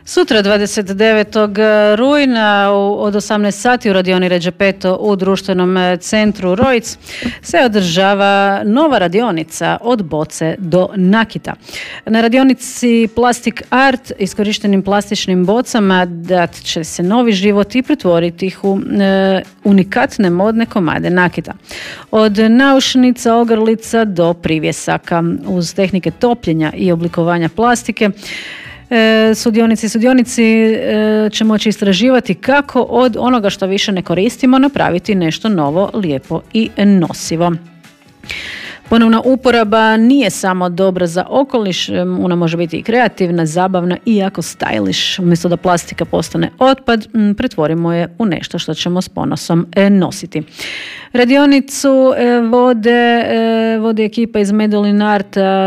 Sutra 29. rujna od 18 sati u radioni Ređepeto u društvenom centru Rojc se održava nova radionica od boce do nakita. Na radionici Plastic Art iskorištenim plastičnim bocama dat će se novi život i pretvoriti ih u unikatne modne komade nakita. Od naušnica, ogrlica do privjesaka uz tehnike topljenja i oblikovanja plastike. Sudionici će moći istraživati kako od onoga što više ne koristimo napraviti nešto novo, lijepo i nosivo. Ponovna uporaba nije samo dobra za okoliš, ona može biti i kreativna, zabavna i jako stylish. Umjesto da plastika postane otpad, pretvorimo je u nešto što ćemo s ponosom nositi. Radionicu vodi ekipa iz Medulin Arta